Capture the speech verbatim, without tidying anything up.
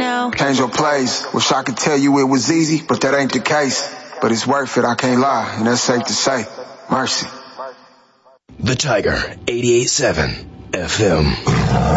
now. Change your place. Wish I could tell you it was easy, but that ain't the case. But it's worth it, I can't lie, and that's safe to say. Mercy. The Tiger, eighty-eight point seven F M.